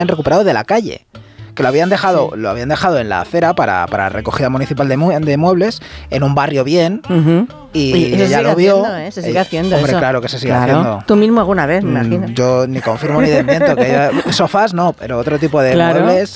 recuperado de la calle, que lo habían dejado en la acera para recogida municipal de muebles en un barrio bien. Y ella lo vio. Se sigue haciendo hombre, eso. claro que se sigue haciendo. Tú mismo alguna vez, me imagino. Yo ni confirmo ni desmiento que sofás no, pero otro tipo de muebles